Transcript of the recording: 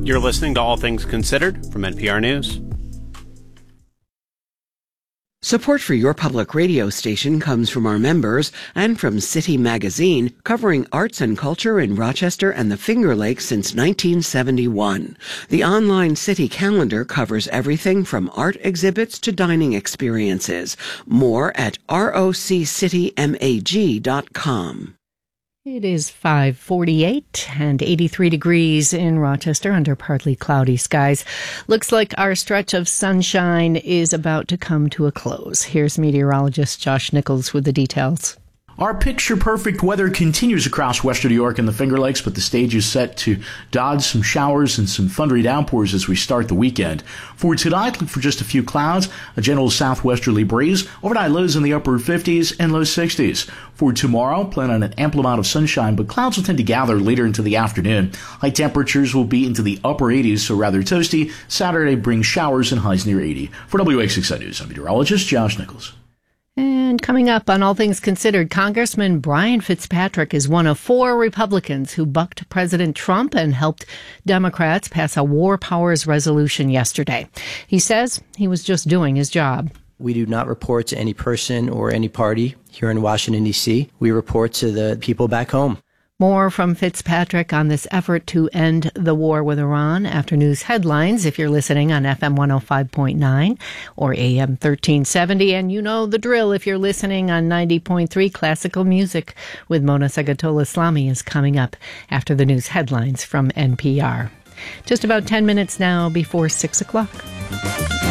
You're listening to All Things Considered from NPR News. Support for your public radio station comes from our members and from City Magazine, covering arts and culture in Rochester and the Finger Lakes since 1971. The online City calendar covers everything from art exhibits to dining experiences. More at roccitymag.com. It is 5:48 and 83 degrees in Rochester under partly cloudy skies. Looks like our stretch of sunshine is about to come to a close. Here's meteorologist Josh Nichols with the details. Our picture-perfect weather continues across western New York and the Finger Lakes, but the stage is set to dodge some showers and some thundery downpours as we start the weekend. For tonight, look for just a few clouds, a gentle southwesterly breeze, overnight lows in the upper 50s and low 60s. For tomorrow, plan on an ample amount of sunshine, but clouds will tend to gather later into the afternoon. High temperatures will be into the upper 80s, so rather toasty. Saturday brings showers and highs near 80. For WA6 News, I'm meteorologist Josh Nichols. And coming up on All Things Considered, Congressman Brian Fitzpatrick is one of 4 Republicans who bucked President Trump and helped Democrats pass a war powers resolution yesterday. He says he was just doing his job. We do not report to any person or any party here in Washington, D.C. We report to the people back home. More from Fitzpatrick on this effort to end the war with Iran after news headlines if you're listening on FM 105.9 or AM 1370. And you know the drill if you're listening on 90.3. Classical music with Mona Sagatola-Islami is coming up after the news headlines from NPR. Just about 10 minutes now before 6 o'clock.